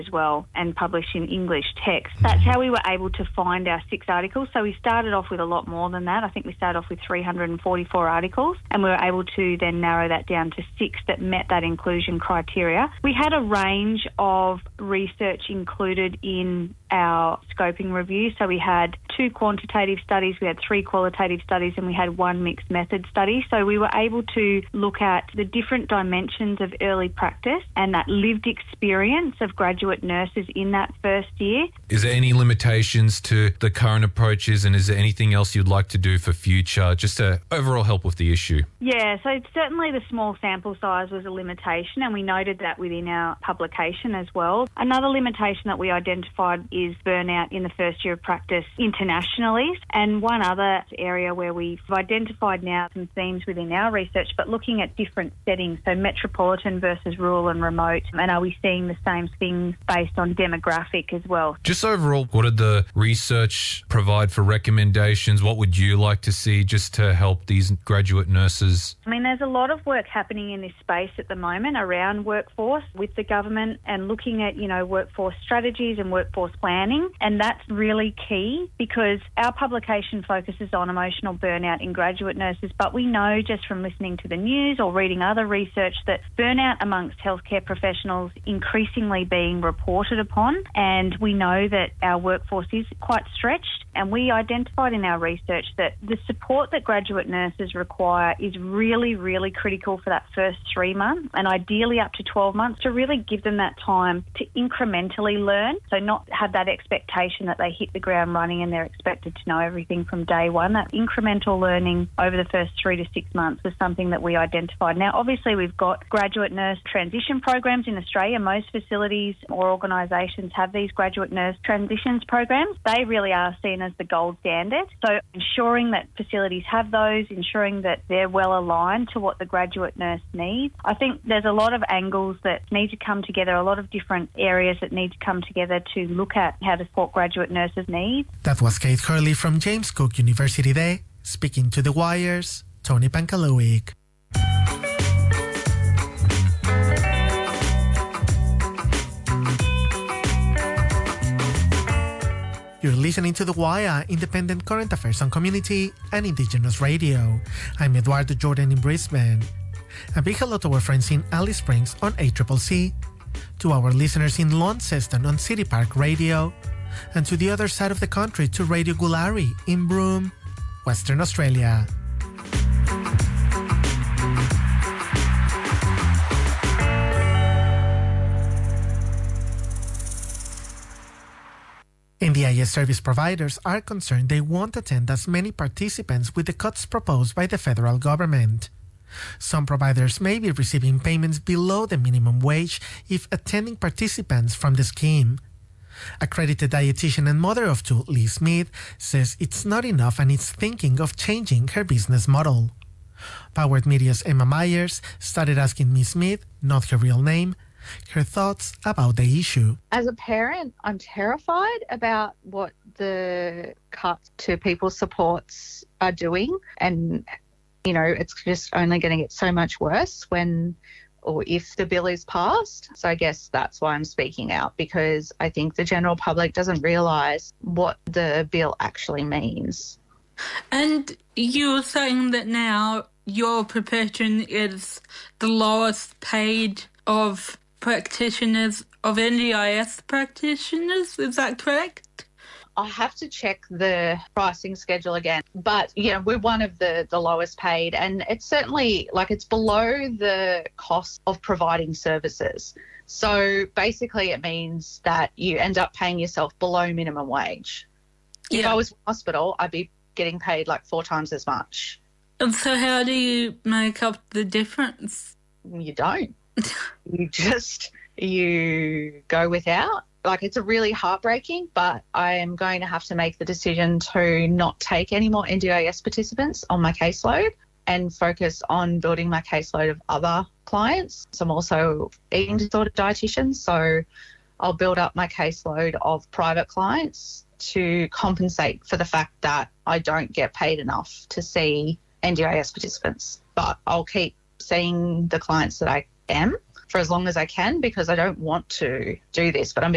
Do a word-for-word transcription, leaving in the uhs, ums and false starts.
as well and publish in English text. That's how we were able to find our six articles. So we started off with a lot more than that. I think we started off with three hundred forty-four articles, and we were able to then narrow that down to six that met that inclusion criteria. We had a range of research included in our scoping review. So we had two quantitative studies, we had three qualitative studies, and we had one mixed method study. So we were able to look at the different dimensions of early practice and that lived experience of graduate nurses in that first year. Is there any limitations to the current approaches, and is there anything else you'd like to do for future, just to overall help with the issue? Yeah, so certainly the small sample size was a limitation, and we noted that within our publication as well. Another limitation that we identified is burnout in the first year of practice internationally, and one other area where we've identified now some themes within our research, but looking at different settings, so metropolitan versus rural and remote, and are we seeing the same things based on demographic as well? Just overall, what did the research provide for recommendations? What would you like to see just to help these graduate nurses? I mean, there's a lot of work happening in this space at the moment around workforce with the government and looking at, you know, workforce strategies and workforce planning, and that's really key because our publication focuses on emotional burnout in graduate nurses, but we know just from listening to the news or reading other research that burnout amongst healthcare professionals increasingly being reported upon, and we know that our workforce is quite stretched, and we identified in our research that the support that graduate nurses require is really, really critical for that first three months and ideally up to twelve months to really give them that time to incrementally learn, so not have that expectation that they hit the ground running and they're expected to know everything from day one. That incremental learning over the first three to six months was something that we identified. Now, obviously, we've got graduate nurse transition programs in Australia. Most facilities or organisations have these graduate nurse transitions programs. They really are seen as the gold standard. So ensuring that facilities have those, ensuring that they're well aligned to what the graduate nurse needs. I think there's a lot of angles that need to come together, a lot of different areas that need to come together to look at how to support graduate nurses' needs. That was Kate Hurley from James Cook University Day, speaking to The Wire's Tony Pankalowick. You're listening to The Wire, independent current affairs on community and Indigenous radio. I'm Eduardo Jordan in Brisbane. A big hello to our friends in Alice Springs on A C C C, to our listeners in Launceston on City Park Radio, and to the other side of the country to Radio Gulari in Broome, Western Australia. N D I S service providers are concerned they won't attend as many participants with the cuts proposed by the federal government. Some providers may be receiving payments below the minimum wage if attending participants from the scheme. Accredited dietitian and mother of two, Lee Smith, says it's not enough and is thinking of changing her business model. Powered Media's Emma Myers started asking Miz Smith, not her real name, her thoughts about the issue. As a parent, I'm terrified about what the cuts to people's supports are doing, and you know, it's just only going to get so much worse when or if the bill is passed. So I guess that's why I'm speaking out, because I think the general public doesn't realise what the bill actually means. And you were saying that now your profession is the lowest paid of practitioners, of N D I S practitioners, is that correct? I have to check the pricing schedule again, but you know, we're one of the, the lowest paid, and it's certainly like it's below the cost of providing services. So basically it means that you end up paying yourself below minimum wage. Yeah. If I was in hospital, I'd be getting paid like four times as much. And so how do you make up the difference? You don't. You just, you go without. Like, it's a really heartbreaking, but I am going to have to make the decision to not take any more N D I S participants on my caseload and focus on building my caseload of other clients. So I'm also eating disorder dietitian, so I'll build up my caseload of private clients to compensate for the fact that I don't get paid enough to see N D I S participants. But I'll keep seeing the clients that I am for as long as I can, because I don't want to do this, but I'm